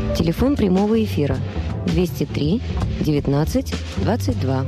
Телефон прямого эфира 203 19 22.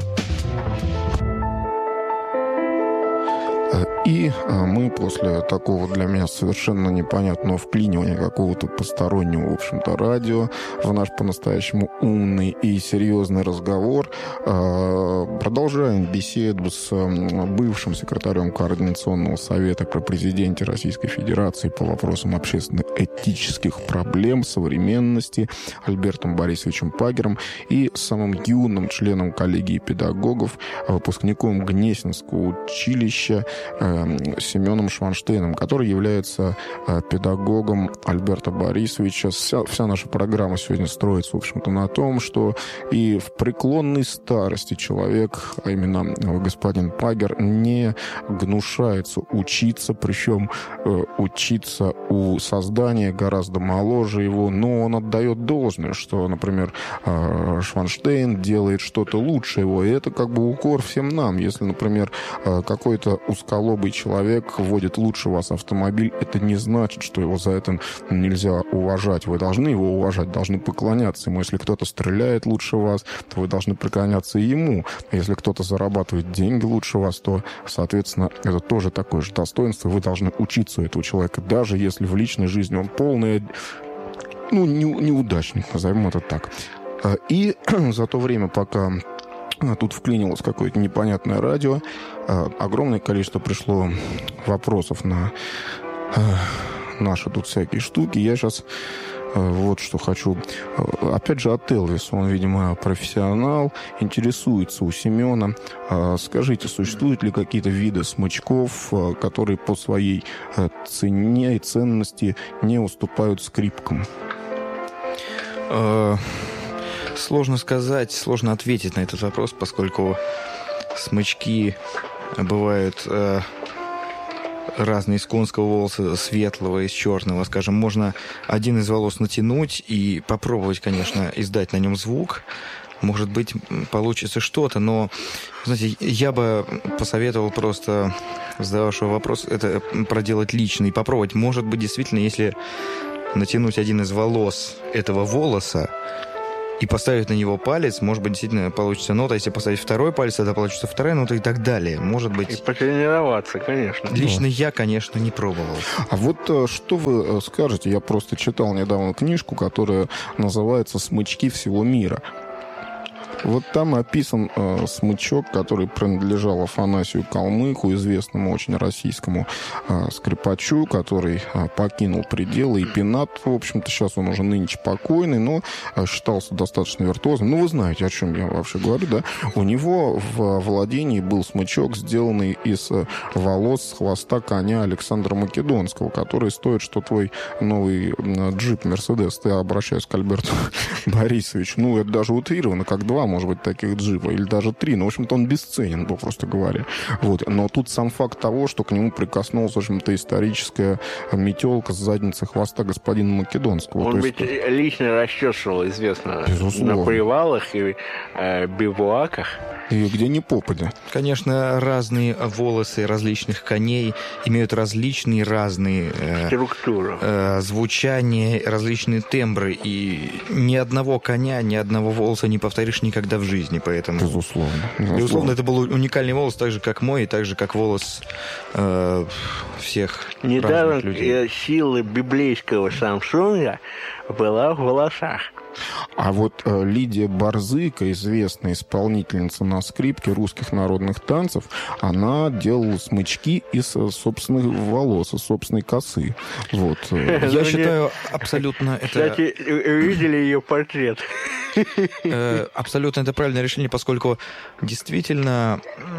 И мы после такого для меня совершенно непонятного вклинивания какого-то постороннего, в общем-то, радио в наш по-настоящему умный и серьезный разговор продолжаем беседу с бывшим секретарем Координационного совета при президенте Российской Федерации по вопросам общественно-этических проблем современности Альбертом Борисовичем Пагером и самым юным членом коллегии педагогов, выпускником Гнесинского училища Семеном Шванштейном, который является педагогом Альберта Борисовича. Вся наша программа сегодня строится, в общем-то, на том, что и в преклонной старости человек, а именно господин Пагер, не гнушается учиться, причем учиться у создания гораздо моложе его, но он отдает должное, что, например, Шванштейн делает что-то лучше его, и это как бы укор всем нам. Если, например, какой-то узколобый человек водит лучше вас автомобиль, это не значит, что его за это нельзя уважать. Вы должны его уважать, должны поклоняться ему. Если кто-то стреляет лучше вас, то вы должны преклоняться и ему. Если кто-то зарабатывает деньги лучше вас, то, соответственно, это тоже такое же достоинство. Вы должны учиться у этого человека, даже если в личной жизни он полный, неудачник, назовем это так. И за то время, пока тут вклинилось какое-то непонятное радио, огромное количество пришло вопросов на наши тут всякие штуки. Я сейчас вот что хочу. Опять же, от Элвиса. Он, видимо, профессионал. Интересуется у Семена. Скажите, существуют ли какие-то виды смычков, которые по своей цене и ценности не уступают скрипкам? Сложно сказать, сложно ответить на этот вопрос, поскольку смычки бывают разные, из конского волоса, светлого, из черного, скажем. Можно один из волос натянуть и попробовать, конечно, издать на нем звук. Может быть, получится что-то, но, знаете, я бы посоветовал просто, задававшего вопрос, это проделать лично и попробовать. Может быть, действительно, если натянуть один из волос этого волоса и поставить на него палец, может быть, действительно получится нота. Если поставить второй палец, тогда получится вторая нота и так далее. Может быть... И потренироваться, конечно. Лично я, конечно, не пробовал. А вот что вы скажете? Я просто читал недавно книжку, которая называется «Смычки всего мира». Вот там описан смычок, который принадлежал Афанасию Калмыку, известному очень российскому скрипачу, который покинул пределы. И Пинат, в общем-то, сейчас он уже нынче покойный, но считался достаточно виртуозным. Ну, вы знаете, о чем я вообще говорю, да? У него в владении был смычок, сделанный из волос с хвоста коня Александра Македонского, который стоит, что твой новый джип Мерседес. Я обращаюсь к Альберту Борисовичу. Ну, это даже утрировано, как два, может быть, таких джипа, или даже 3. Ну, в общем-то, он бесценен, попросту говоря. Вот. Но тут сам факт того, что к нему прикоснулась, в общем-то, историческая метелка с задницы хвоста господина Македонского. Он ведь лично расчесывал, известно, безусловно, на привалах и бивуаках. И где ни попадя. Конечно, разные волосы различных коней имеют различные структуру, звучание, различные тембры. И ни одного коня, ни одного волоса не повторишь никогда в жизни. Поэтому, безусловно, это был уникальный волос, так же, как мой, и так же, как волос всех разных людей. Недаром сила библейского Самсонга была в волосах. А вот Лидия Борзыка, известная исполнительница на скрипке русских народных танцев, она делала смычки из собственных волос, из собственной косы. Вот. Я считаю, абсолютно это... Кстати, видели ее портрет? Абсолютно это правильное решение, поскольку действительно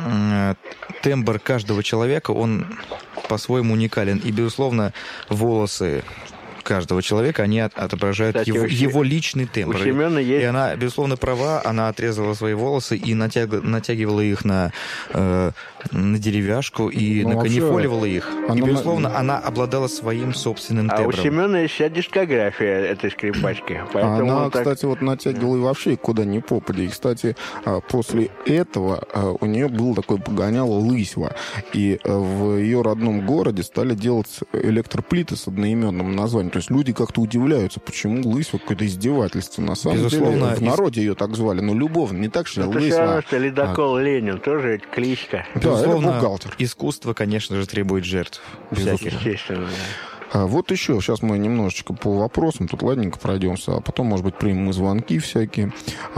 тембр каждого человека, он по-своему уникален. И, безусловно, волосы каждого человека, они отображают, кстати, его личный тембр. У Семена есть... И она, безусловно, права, она отрезала свои волосы и натягивала их на деревяшку и наканифоливала их. И, безусловно, она обладала своим собственным тембром. А у Семена есть вся дискография этой скрипачки. Она, кстати, вот натягивала и вообще куда ни попадя. И, кстати, после этого у нее был такой погоняло лысьва. И в ее родном городе стали делать электроплиты с одноименным названием. То есть люди как-то удивляются, почему лысьва какое-то издевательство. На самом Безусловно, деле, в народе ее так звали, но любовно, не так, что Это все лысьва. равно, что ледокол Ленин, тоже кличка. Да, это Безусловно, бухгалтер. искусство, конечно же, требует жертв. Всяких. Естественно, да. Вот еще, сейчас мы немножечко по вопросам, тут ладненько пройдемся, а потом, может быть, примем и звонки всякие.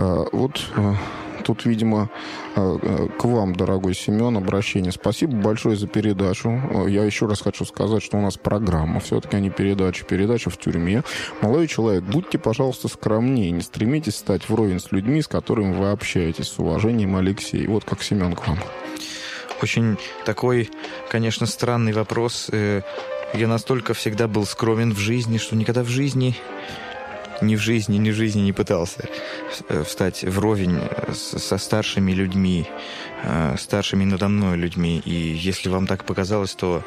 Тут, видимо, к вам, дорогой Семен, обращение. Спасибо большое за передачу. Я еще раз хочу сказать, что у нас программа, все-таки, а не передача. Передача в тюрьме. Молодой человек, будьте, пожалуйста, скромнее. Не стремитесь стать вровень с людьми, с которыми вы общаетесь. С уважением, Алексей. Вот как Семен к вам. Очень такой, конечно, странный вопрос. Я настолько всегда был скромен в жизни, что никогда в жизни, ни в жизни не пытался встать вровень со старшими людьми, старшими надо мной людьми. И если вам так показалось, то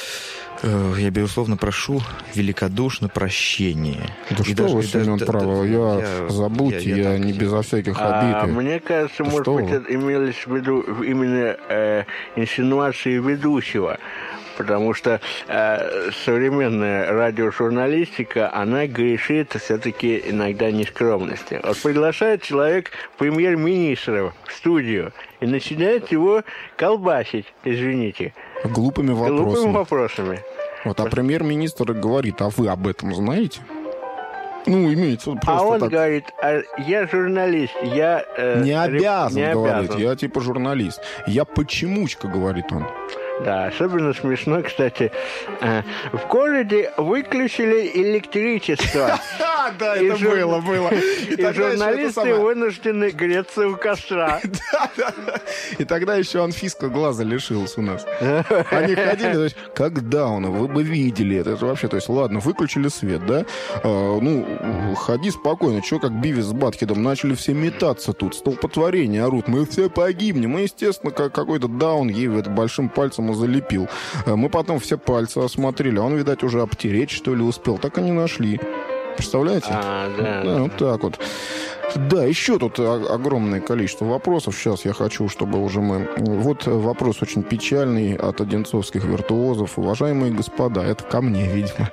я, безусловно, прошу великодушно прощения. Да что вы, Семен, право, забудьте, я не безо всяких обид. Мне кажется, может быть, это имелось в виду именно инсинуации ведущего. Потому что современная радиожурналистика, она грешит все-таки иногда нескромности. Вот приглашает человек премьер-министра в студию и начинает его колбасить, извините. Глупыми вопросами. Вот, а премьер-министр говорит, а вы об этом знаете? Ну, имеется просто а он так. говорит, я журналист, я... не обязан говорить, я типа журналист. Я почемучка, говорит он. Да, особенно смешно, кстати. В городе выключили электричество. Да, это было. И журналисты вынуждены греться у костра. И тогда еще Анфиска глаза лишилась у нас. Они ходили, то есть, как Дауна, вы бы видели это. Это вообще, то есть, ладно, выключили свет, да? Ходи спокойно. Че, как Бивис с Батхедом, начали все метаться тут, столпотворение орут. Мы все погибнем. И, естественно, какой-то Даун ей большим пальцем залепил. Мы потом все пальцы осмотрели. Он, видать, уже обтереть, что ли, успел. Так и не нашли. Представляете? Да. Вот так вот. Да, еще тут огромное количество вопросов. Сейчас я хочу, чтобы уже мы... Вот вопрос очень печальный от одинцовских виртуозов. Уважаемые господа, это ко мне, видимо.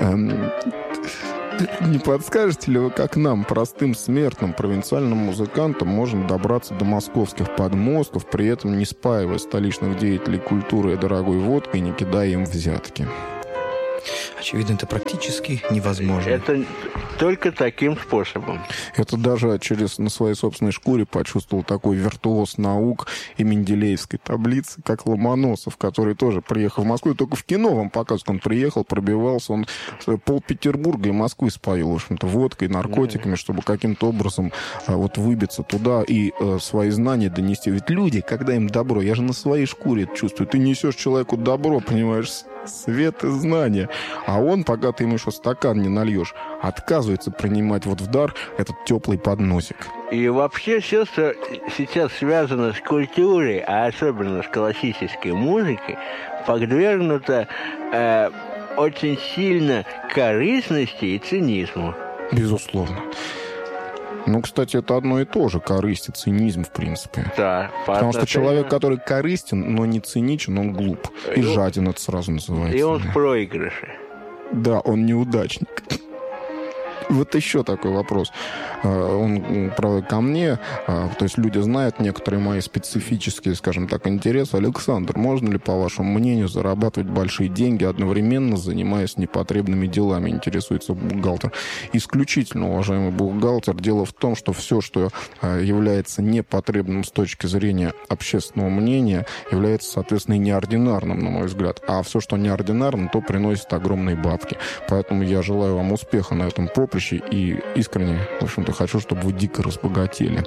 Не подскажете ли вы, как нам, простым смертным провинциальным музыкантам, можно добраться до московских подмостков, при этом не спаивая столичных деятелей культуры дорогой водкой и не кидая им взятки? Очевидно, это практически невозможно. Это только таким способом. Это даже на своей собственной шкуре почувствовал такой виртуоз наук и менделеевской таблицы, как Ломоносов, который тоже приехал в Москву, только в кино вам показывают, он приехал, пробивался, он пол-Петербурга и Москвы споил, в общем-то, водкой, наркотиками, чтобы каким-то образом выбиться туда и свои знания донести. Ведь люди, когда им добро, я же на своей шкуре это чувствую, ты несешь человеку добро, понимаешь, свет и знания. А он, пока ты ему еще стакан не нальешь, отказывается принимать в дар этот теплый подносик. И вообще все, что сейчас связано с культурой, а особенно с классической музыкой, подвергнуто очень сильно корыстности и цинизму. Безусловно. Кстати, это одно и то же, корысть и цинизм, в принципе. Да. Потому что человек, который корыстен, но не циничен, он глуп. И жаден это сразу называется. И он в проигрыше. Да, он неудачник. Вот еще такой вопрос. Он, правда, ко мне. То есть люди знают некоторые мои специфические, скажем так, интересы. Александр, можно ли, по вашему мнению, зарабатывать большие деньги, одновременно занимаясь непотребными делами, интересуется бухгалтер? Исключительно, уважаемый бухгалтер. Дело в том, что все, что является непотребным с точки зрения общественного мнения, является, соответственно, и неординарным, на мой взгляд. А все, что неординарно, то приносит огромные бабки. Поэтому я желаю вам успеха на этом поприще и искренне, в общем-то, хочу, чтобы вы дико разбогатели.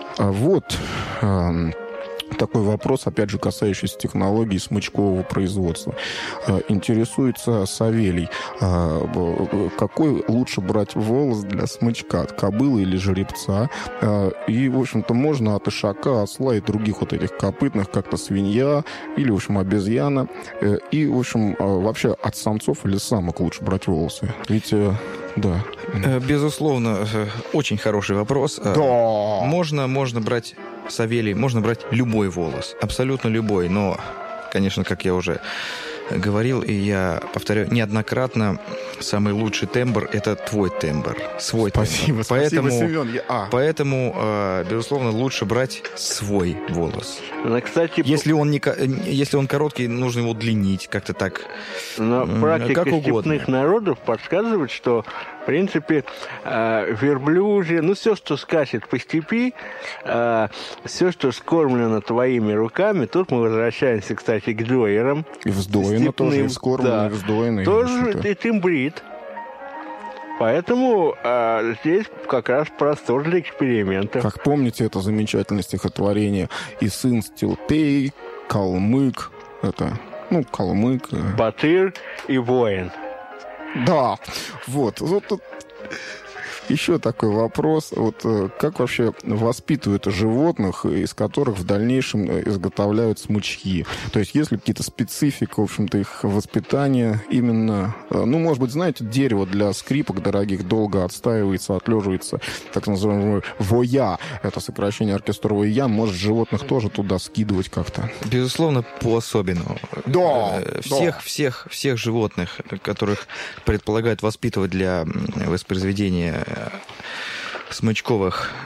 Такой вопрос, опять же, касающийся технологий смычкового производства. Интересуется Савелий. Какой лучше брать волос для смычка? От кобылы или жеребца? И, в общем-то, можно от ишака, осла и других вот этих копытных, как-то свинья или, в общем, обезьяна. И, в общем, вообще от самцов или самок лучше брать волосы? Ведь... Да. Безусловно, очень хороший вопрос. Да. Можно брать, Савелий, можно брать любой волос, абсолютно любой, но, конечно, как я уже говорил, и я повторяю неоднократно, самый лучший тембр – это твой тембр, свой тембр. Спасибо, Семен. Поэтому, безусловно, лучше брать свой голос. Но, кстати, если он короткий, нужно его удлинить как-то так, но практика как угодно. степных народов подсказывает, что, в принципе, верблюжье, все, что скачет по степи, все, что скормлено твоими руками, тут мы возвращаемся, кстати, к дойерам. И вздоено тоже, и вскормлено, и вздоено. Тоже и тимбрид. Поэтому здесь как раз простор для эксперимента. Как помните это замечательное стихотворение «И сын Стилпей, калмык», калмык. Батыр и воин. Да, вот тут еще такой вопрос. Как вообще воспитывают животных, из которых в дальнейшем изготовляют смычки? То есть есть ли какие-то специфика, в общем-то, их воспитания именно... может быть, знаете, дерево для скрипок дорогих долго отстаивается, отлеживается, так называемый воя. Это сокращение оркестрового я. Может, животных тоже туда скидывать как-то? Безусловно, по-особенному. Да, всех животных, которых предполагают воспитывать для воспроизведения смычков,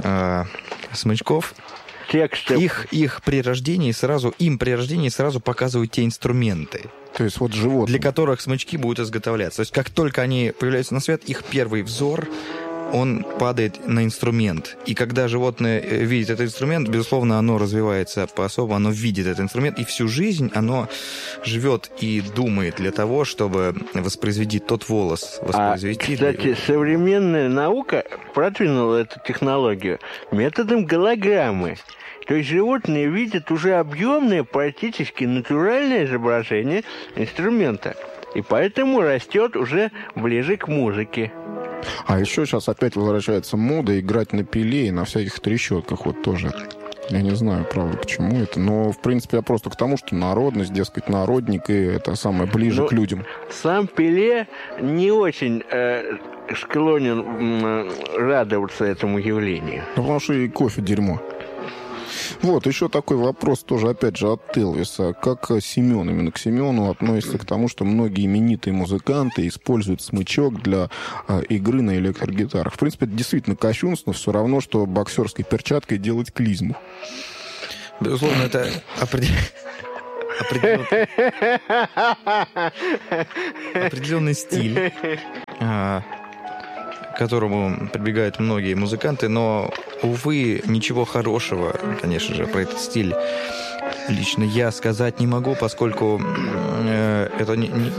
их при рождении сразу показывают те инструменты, то есть животные, для которых смычки будут изготовляться. То есть как только они появляются на свет, их первый взор, он падает на инструмент. И когда животное видит этот инструмент, безусловно, оно развивается по-особому, оно видит этот инструмент, и всю жизнь оно живет и думает для того, чтобы воспроизвести тот волос. Кстати, современная наука продвинула эту технологию методом голограммы. То есть животные видят уже объемное, практически натуральное изображение инструмента. И поэтому растет уже ближе к музыке. А еще сейчас опять возвращается мода играть на пиле и на всяких трещотках тоже. Я не знаю, правда, почему это. Но, в принципе, я просто к тому, что народность, дескать, народник, и это самое ближе к людям. Сам Пеле не очень склонен радоваться этому явлению. Потому что и кофе дерьмо. Еще такой вопрос тоже, опять же, от Элвиса. Как Семен, именно к Семену относится к тому, что многие именитые музыканты используют смычок для игры на электрогитарах? В принципе, это действительно кощунственно, все равно, что боксерской перчаткой делать клизму. Безусловно, это определенный стиль, к которому прибегают многие музыканты, но, увы, ничего хорошего, конечно же, про этот стиль лично я сказать не могу, поскольку это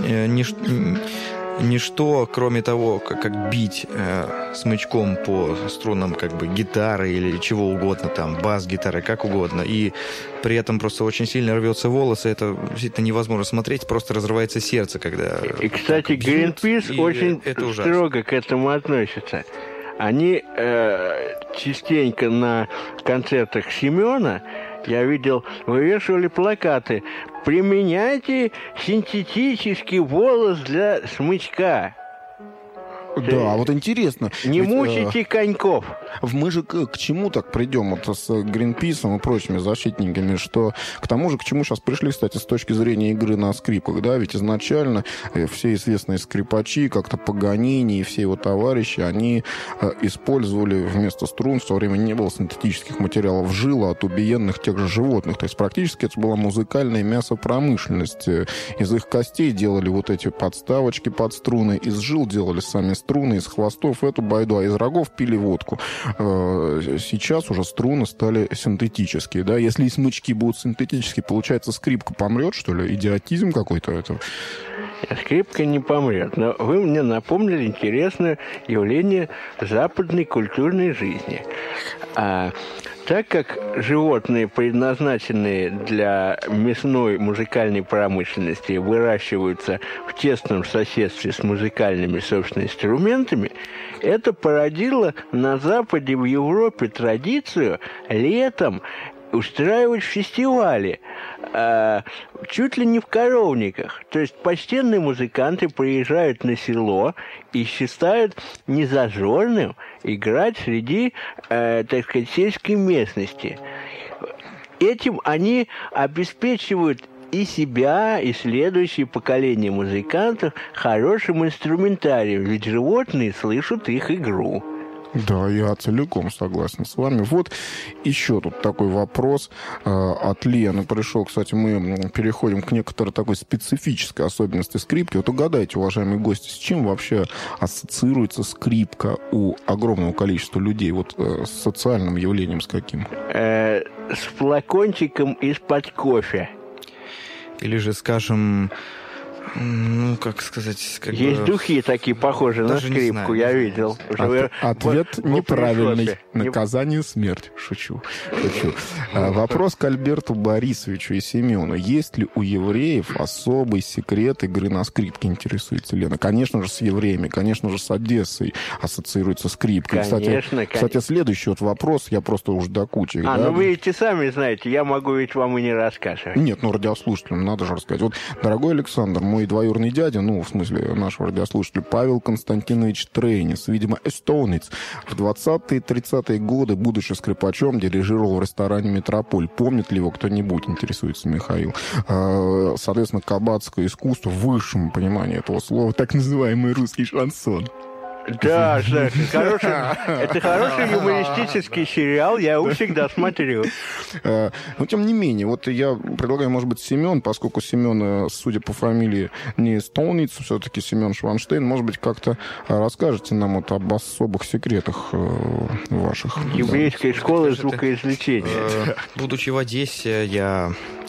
ничто, кроме того, как бить смычком по струнам гитары или чего угодно, бас-гитары, как угодно, и при этом просто очень сильно рвется волос, и это действительно невозможно смотреть, просто разрывается сердце, когда... И, кстати, Greenpeace очень строго к этому относится. Они частенько на концертах Семена, я видел, вывешивали плакаты: «Применяйте синтетический волос для смычка». Да, интересно. Не мучайте коньков. Мы же к чему так придем с Гринписом и прочими защитниками, что к тому же, к чему сейчас пришли, кстати, с точки зрения игры на скрипках, да, ведь изначально все известные скрипачи, как-то Паганини и все его товарищи, они использовали вместо струн, в то время не было синтетических материалов, жила от убиенных тех же животных, то есть практически это была музыкальная мясопромышленность. Из их костей делали эти подставочки под струны, из жил делали сами струны, из хвостов эту байду, а из рогов пили водку. Сейчас уже струны стали синтетические, да? Если и смычки будут синтетические, получается, скрипка помрет, что ли? Идиотизм какой-то это? Скрипка не помрет. Но вы мне напомнили интересное явление западной культурной жизни. Так как животные, предназначенные для мясной музыкальной промышленности, выращиваются в тесном соседстве с музыкальными, собственно, инструментами, это породило на Западе, в Европе традицию летом устраивать фестивали, чуть ли не в коровниках. То есть почтенные музыканты приезжают на село и считают незазорным играть среди, так сказать, сельской местности. Этим они обеспечивают и себя, и следующее поколение музыкантов хорошим инструментарием, ведь животные слышат их игру. Да, я целиком согласен с вами. Вот еще тут такой вопрос от Лены пришел. Кстати, мы переходим к некоторой такой специфической особенности скрипки. Вот угадайте, уважаемые гости, с чем вообще ассоциируется скрипка у огромного количества людей? Вот с социальным явлением с каким? С флакончиком из-под кофе. Или же, скажем... Ну, как сказать... Есть духи такие, похожие на скрипку, я видел. Ответ неправильный. Наказание — смерть. Шучу. Вопрос к Альберту Борисовичу и Семену. Есть ли у евреев особый секрет игры на скрипке, интересуется Лена? Конечно же, с евреями, конечно же, с Одессой ассоциируется скрипка. Кстати, следующий вот вопрос, я просто уж до кучи. Ну вы эти сами знаете, я могу ведь вам и не рассказывать. Нет, радиослушателям надо же рассказать. Вот, дорогой Александр, мой двоюродный дядя, в смысле нашего радиослушателя, Павел Константинович Трейнис, видимо, эстонец, в 20-е и 30-е годы, будучи скрипачом, дирижировал в ресторане «Метрополь». Помнит ли его кто-нибудь, интересуется Михаил. Соответственно, кабацкое искусство в высшем понимании этого слова, так называемый русский шансон. Да, это хороший юмористический сериал, я его всегда смотрю. Но, тем не менее, вот я предлагаю, может быть, Семен, поскольку Семен, судя по фамилии, не эстонец, все-таки Семен Шванштейн, может быть, как-то расскажете нам вот об особых секретах ваших. Еврейской школы звукоизвлечения. Будучи в Одессе, я,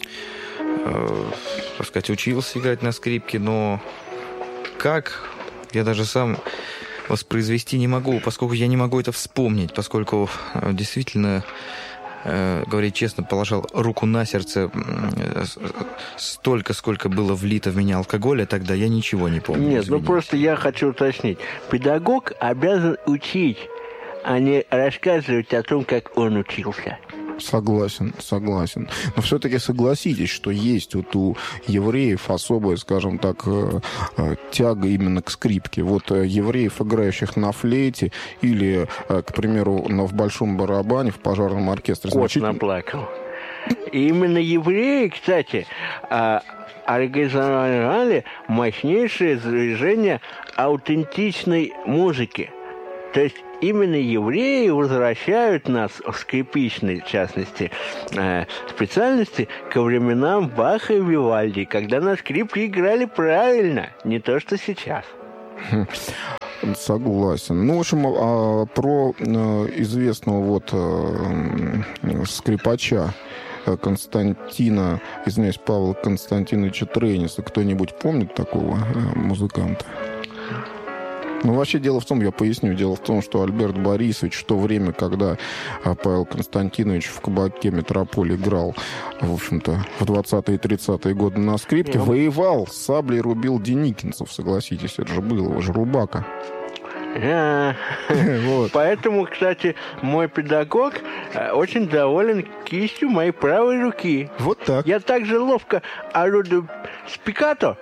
так сказать, учился играть на скрипке, но как, я даже сам... воспроизвести не могу, поскольку я не могу это вспомнить, поскольку действительно, говорить честно, положил руку на сердце столько, сколько было влито в меня алкоголя, тогда я ничего не помню. Нет, просто я хочу уточнить. Педагог обязан учить, а не рассказывать о том, как он учился. Согласен. Но все-таки согласитесь, что есть вот у евреев особая, скажем так, тяга именно к скрипке. Вот евреев, играющих на флейте или, к примеру, в большом барабане, в пожарном оркестре. Кот наплакал. И именно евреи, кстати, организовали мощнейшее движение аутентичной музыки. То есть именно евреи возвращают нас в скрипичной, в частности, специальности ко временам Баха и Вивальди, когда на скрипке играли правильно, не то что сейчас. Согласен. В общем, про известного скрипача Константина, извиняюсь, Павла Константиновича Трейниса, кто-нибудь помнит такого музыканта? Вообще, дело в том, я поясню, дело в том, что Альберт Борисович в то время, когда Павел Константинович в кабаке «Метрополь» играл, в общем-то, в 20-е и 30-е годы на скрипке, воевал, с саблей рубил деникинцев, согласитесь, это же было, его же рубака. Поэтому, кстати, мой педагог очень доволен кистью моей правой руки. Вот так. Я также ловко орудую спикато,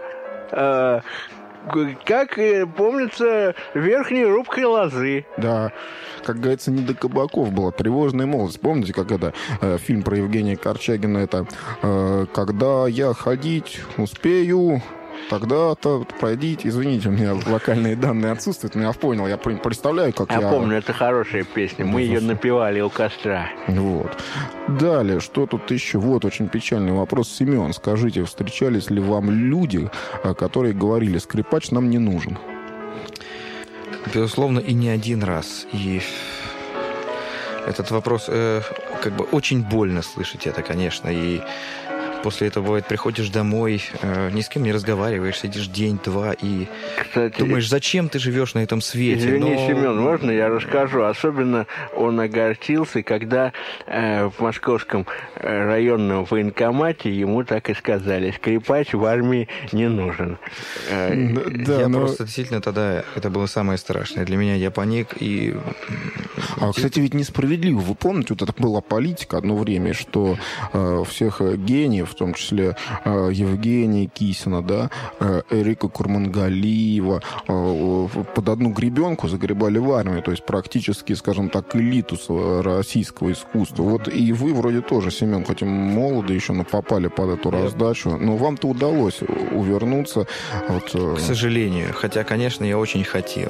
как, помнится, верхней рубкой лозы. Да, как говорится, не до кабаков была. Тревожная молодость. Помните, как это фильм про Евгения Корчагина? Это «Когда я ходить успею, тогда-то пройдите». Извините, у меня локальные данные отсутствуют, но я понял, я представляю, как я... Я помню, это хорошая песня. Мы ее напевали у костра. Вот. Далее, что тут еще? Вот очень печальный вопрос. Семен, скажите, встречались ли вам люди, которые говорили: скрипач нам не нужен? Безусловно, и не один раз. И этот вопрос очень больно слышать это, конечно. И после этого, бывает, приходишь домой, ни с кем не разговариваешь, сидишь день-два и думаешь, зачем ты живешь на этом свете? Извини, Семен, можно я расскажу? Особенно он огорчился, когда в московском районном военкомате ему так и сказали: скрипач в армии не нужен. Просто действительно тогда это было самое страшное. Для меня я паник и... кстати, ведь несправедливо. Вы помните, вот это была политика одно время, что всех гениев в том числе Евгения Кисина, да, Эрика Курмангалиева, под одну гребенку загребали в армию, то есть практически, скажем так, элиту российского искусства. Вот и вы вроде тоже, Семен, хотя молоды еще, но попали под эту раздачу, но вам-то удалось увернуться. Вот, к сожалению, хотя, конечно, я очень хотел.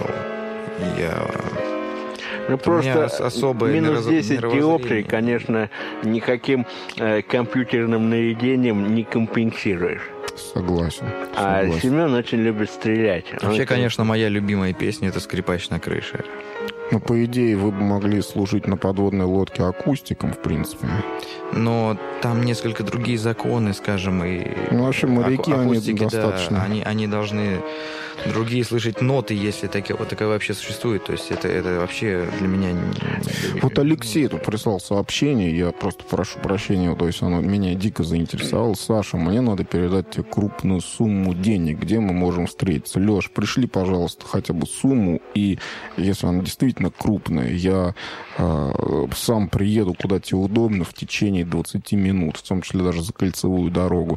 Ну, просто минус 10 диоптрий, конечно, никаким компьютерным наведением не компенсируешь. Согласен. А Семен очень любит стрелять. Вообще, конечно, моя любимая песня — это «Скрипач на крыше». Ну, по идее, вы бы могли служить на подводной лодке акустиком, в принципе. Но там несколько другие законы, скажем, и... Ну, вообще, моряки, акустики, они достаточно... Да, они должны другие слышать ноты, если такая вообще существует. То есть это вообще для меня... Вот Алексей тут прислал сообщение, я просто прошу прощения, то есть оно меня дико заинтересовало. Саша, мне надо передать тебе крупную сумму денег, где мы можем встретиться. Леш, пришли, пожалуйста, хотя бы сумму, и если она действительно крупная, я сам приеду, куда тебе удобно, в течение 20 минут, в том числе даже за кольцевую дорогу.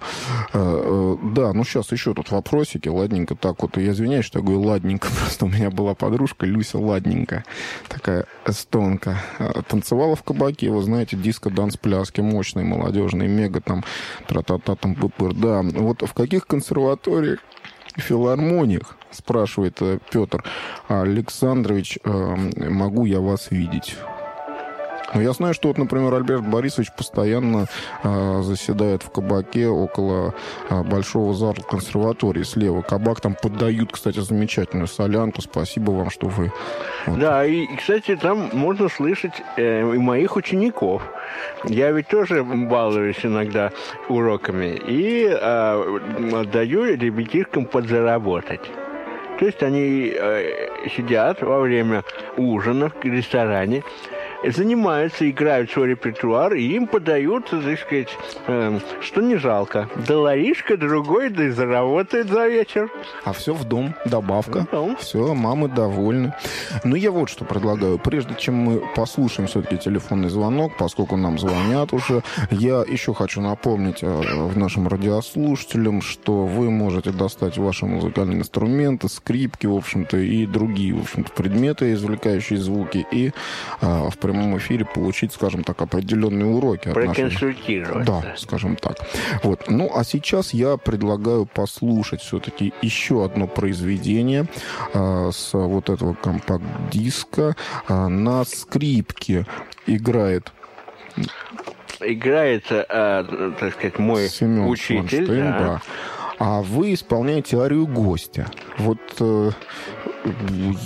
Да, ну сейчас еще тут вопросики, ладненько так вот. Я извиняюсь, что я говорю ладненько, просто у меня была подружка Люся Ладненько, такая эстонка. Танцевала в кабаке, вы знаете, диско-данс-пляски мощные, молодежные, мега там, тра-та-та, там, пупыр. Да, вот в каких консерваториях и филармониях, спрашивает Петр Александрович, могу я вас видеть? Ну, я знаю, что, вот, например, Альберт Борисович постоянно заседает в кабаке около большого зала консерватории слева. Кабак там поддают, кстати, замечательную солянку. Спасибо вам, что вы... Вот. Да, и, кстати, там можно слышать и моих учеников. Я ведь тоже балуюсь иногда уроками и даю ребятишкам подзаработать. То есть они сидят во время ужина в ресторане, занимаются, играют свой репертуар, и им подают, так сказать, что не жалко. Доларишка другой, да и заработает за вечер. А все в дом, добавка. Все, мамы довольны. Ну, я вот что предлагаю. Прежде чем мы послушаем все-таки телефонный звонок, поскольку нам звонят уже, я еще хочу напомнить нашим радиослушателям, что вы можете достать ваши музыкальные инструменты, скрипки, в общем-то, и другие, в общем-то, предметы, извлекающие звуки, и в прямом эфире получить, скажем так, определенные уроки. Проконсультироваться. Да, скажем так. Вот. Ну, а сейчас я предлагаю послушать все-таки еще одно произведение с вот этого компакт-диска. На скрипке играет, так сказать, мой Семен учитель. Да. А вы исполняете арию гостя. Вот